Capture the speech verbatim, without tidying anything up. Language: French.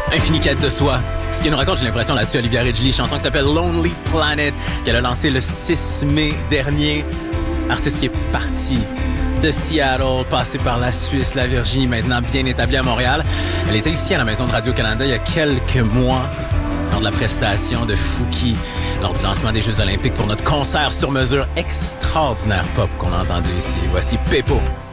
Infini quête de soi. Ce qui nous raconte, j'ai l'impression là-dessus, Olivia Ridgely, chanson qui s'appelle Lonely Planet, qu'elle a lancée le six mai dernier. Artiste qui est parti de Seattle, passé par la Suisse, la Virginie, maintenant bien établie à Montréal. Elle était ici à la Maison de Radio-Canada il y a quelques mois, lors de la prestation de Fouki, lors du lancement des Jeux olympiques pour notre concert sur mesure extraordinaire pop qu'on a entendu ici. Voici Pepo.